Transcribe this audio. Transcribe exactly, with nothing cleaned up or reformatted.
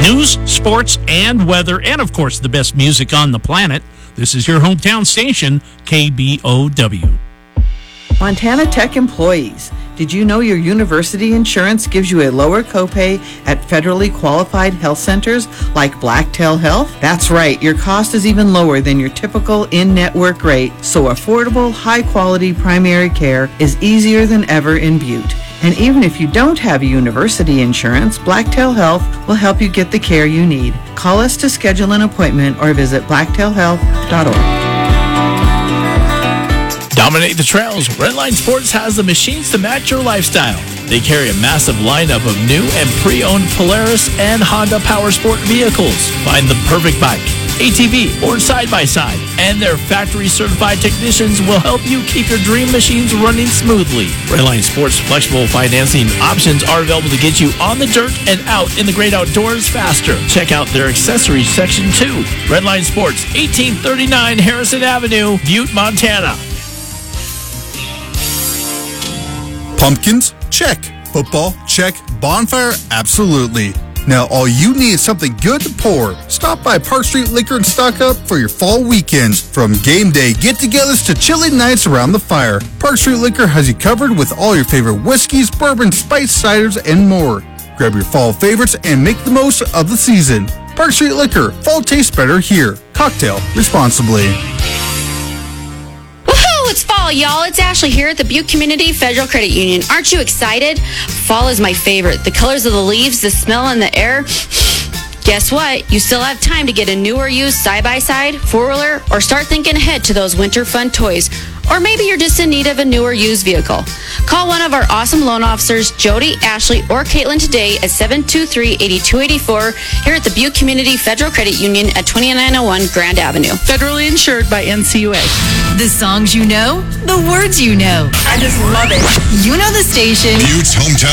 News, sports, and weather, and of course the best music on the planet. This is your hometown station, K B O W. Montana Tech employees, did you know your university insurance gives you a lower copay at federally qualified health centers like Blacktail Health? That's right, your cost is even lower than your typical in-network rate, so affordable, high-quality primary care is easier than ever in Butte. And even if you don't have a university insurance, Blacktail Health will help you get the care you need. Call us to schedule an appointment or visit blacktail health dot org. Dominate the trails. Redline Sports has the machines to match your lifestyle. They carry a massive lineup of new and pre-owned Polaris and Honda Power Sport vehicles. Find the perfect bike, A T V, or side-by-side, and their factory-certified technicians will help you keep your dream machines running smoothly. Redline Sports flexible financing options are available to get you on the dirt and out in the great outdoors faster. Check out their accessories section too. Redline Sports, eighteen thirty-nine Harrison Avenue, Butte, Montana. Pumpkins? Check. Football? Check. Bonfire? Absolutely. Now all you need is something good to pour. Stop by Park Street Liquor and stock up for your fall weekends. From game day get-togethers to chilly nights around the fire, Park Street Liquor has you covered with all your favorite whiskeys, bourbon, spice, ciders, and more. Grab your fall favorites and make the most of the season. Park Street Liquor. Fall tastes better here. Cocktail responsibly. It's fall, y'all. It's Ashley here at the Butte Community Federal Credit Union. Aren't you excited? Fall is my favorite. The colors of the leaves, the smell in the air. Guess what? You still have time to get a new or used side-by-side, four-wheeler, or start thinking ahead to those winter fun toys. Or maybe you're just in need of a new or used vehicle. Call one of our awesome loan officers, Jody, Ashley, or Caitlin today at seven two three, eight two eight four here at the Butte Community Federal Credit Union at twenty-nine oh one Grand Avenue. Federally insured by N C U A. The songs you know, the words you know. I just love it. You know the station. Butte's hometown